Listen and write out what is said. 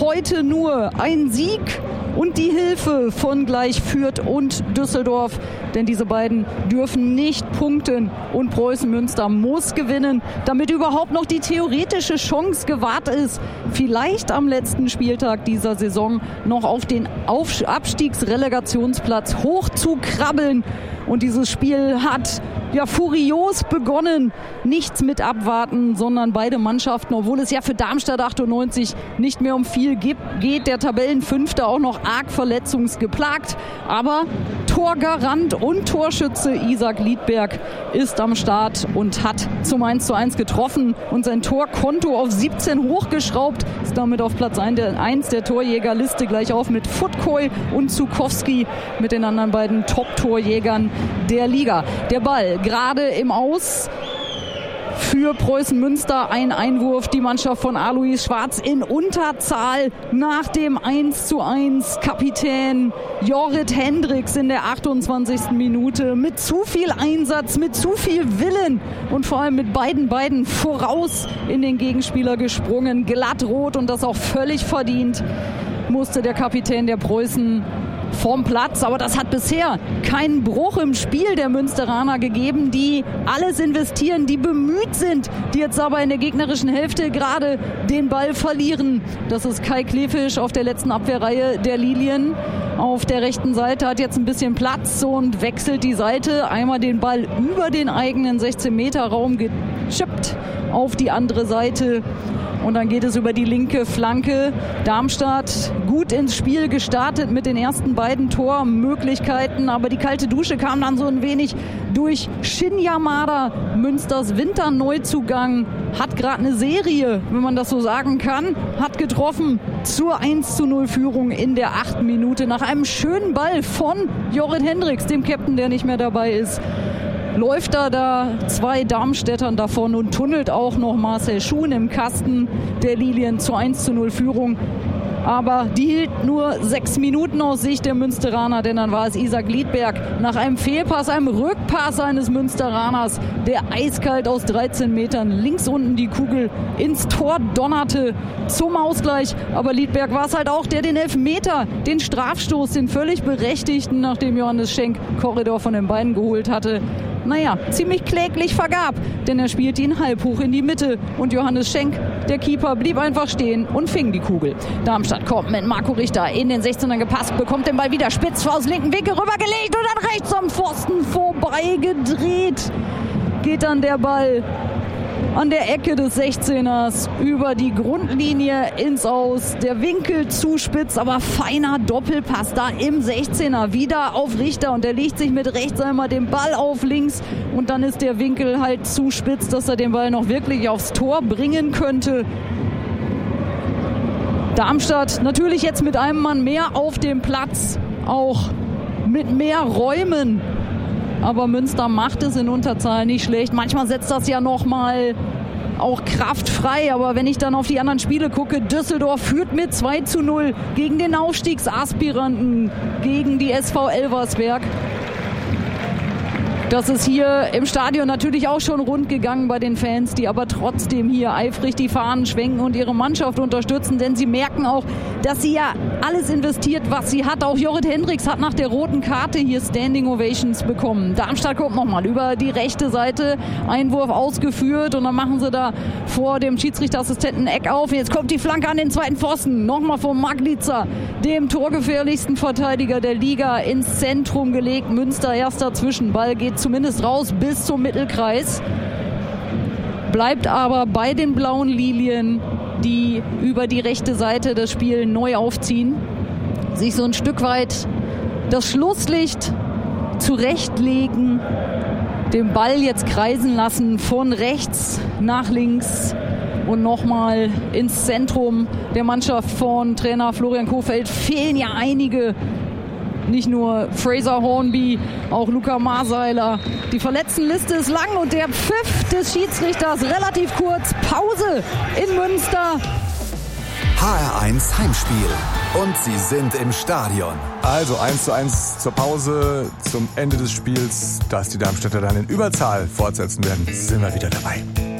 heute nur ein Sieg und die Hilfe von gleich Fürth und Düsseldorf. Denn diese beiden dürfen nicht punkten und Preußen Münster muss gewinnen, damit überhaupt noch die theoretische Chance gewahrt ist, vielleicht am letzten Spieltag dieser Saison noch auf den Abstiegsrelegationsplatz hoch zu krabbeln. Und dieses Spiel hat ja furios begonnen. Nichts mit abwarten, sondern beide Mannschaften, obwohl es ja für Darmstadt 98 nicht mehr um viel geht, der Tabellenfünfte auch noch arg verletzungsgeplagt. Aber Torgarant und Torschütze Isaac Liedberg ist am Start und hat zum 1:1 getroffen und sein Torkonto auf 17 hochgeschraubt. Ist damit auf Platz 1 der Torjägerliste, gleich auf mit Futkoi und Zukowski, mit den anderen beiden Top-Torjägern der Liga. Der Ball gerade im Aus für Preußen Münster, ein Einwurf, die Mannschaft von Alois Schwarz in Unterzahl nach dem 1:1. Kapitän Jorrit Hendricks in der 28. Minute mit zu viel Einsatz, mit zu viel Willen und vor allem mit beiden voraus in den Gegenspieler gesprungen. Glattrot und das auch völlig verdient, musste der Kapitän der Preußen vom Platz, aber das hat bisher keinen Bruch im Spiel der Münsteraner gegeben, die alles investieren, die bemüht sind, die jetzt aber in der gegnerischen Hälfte gerade den Ball verlieren. Das ist Kai Klefisch auf der letzten Abwehrreihe der Lilien. Auf der rechten Seite hat jetzt ein bisschen Platz und wechselt die Seite. Einmal den Ball über den eigenen 16-Meter-Raum gechippt auf die andere Seite. Und dann geht es über die linke Flanke. Darmstadt gut ins Spiel gestartet mit den ersten beiden Tormöglichkeiten. Aber die kalte Dusche kam dann so ein wenig durch Shin Yamada. Münsters Winterneuzugang hat gerade eine Serie, wenn man das so sagen kann. Hat getroffen zur 1:0-Führung in der 8. Minute. Nach einem schönen Ball von Jorrit Hendricks, dem Captain, der nicht mehr dabei ist. Läuft da zwei Darmstädtern davon und tunnelt auch noch Marcel Schuhn im Kasten der Lilien zur 1:0-Führung. Aber die hielt nur 6 Minuten aus Sicht der Münsteraner, denn dann war es Isaac Liedberg nach einem Fehlpass, einem Rückpass eines Münsteraners, der eiskalt aus 13 Metern links unten die Kugel ins Tor donnerte zum Ausgleich. Aber Liedberg war es halt auch, der den Elfmeter, den Strafstoß, den völlig berechtigten, nachdem Johannes Schenk Korridor von den Beinen geholt hatte, ziemlich kläglich vergab, denn er spielte ihn halb hoch in die Mitte und Johannes Schenk, der Keeper, blieb einfach stehen und fing die Kugel. Darmstadt kommt mit Marco Richter in den 16er gepasst, bekommt den Ball wieder spitz aus linken Winkel rübergelegt und dann rechts am Pfosten vorbei gedreht. Geht dann der Ball an der Ecke des 16ers über die Grundlinie ins Aus. Der Winkel zu spitz, aber feiner Doppelpass da im 16er wieder auf Richter und der legt sich mit rechts einmal den Ball auf links und dann ist der Winkel halt zu spitz, dass er den Ball noch wirklich aufs Tor bringen könnte. Darmstadt natürlich jetzt mit einem Mann mehr auf dem Platz, auch mit mehr Räumen. Aber Münster macht es in Unterzahl nicht schlecht. Manchmal setzt das ja nochmal auch Kraft frei. Aber wenn ich dann auf die anderen Spiele gucke, Düsseldorf führt mit 2:0 gegen den Aufstiegsaspiranten, gegen die SV Elversberg. Das ist hier im Stadion natürlich auch schon rund gegangen bei den Fans, die aber trotzdem hier eifrig die Fahnen schwenken und ihre Mannschaft unterstützen, denn sie merken auch, dass sie ja alles investiert, was sie hat. Auch Jorrit Hendricks hat nach der roten Karte hier Standing Ovations bekommen. Darmstadt kommt nochmal über die rechte Seite, Einwurf ausgeführt und dann machen sie da vor dem Schiedsrichterassistenten Eck auf. Jetzt kommt die Flanke an den zweiten Pfosten, nochmal von Maglica, dem torgefährlichsten Verteidiger der Liga, ins Zentrum gelegt. Münster erster Zwischenball geht zumindest raus bis zum Mittelkreis. Bleibt aber bei den blauen Lilien, die über die rechte Seite das Spiel neu aufziehen, sich so ein Stück weit das Schlusslicht zurechtlegen, den Ball jetzt kreisen lassen von rechts nach links und nochmal ins Zentrum der Mannschaft von Trainer Florian Kohfeldt. Fehlen ja einige. Nicht nur Fraser Hornby, auch Luca Marseiler. Die Verletztenliste ist lang und der Pfiff des Schiedsrichters relativ kurz. Pause in Münster. HR1 Heimspiel. Und sie sind im Stadion. Also 1:1 zur Pause, zum Ende des Spiels, dass die Darmstädter dann in Überzahl fortsetzen werden, sind wir wieder dabei.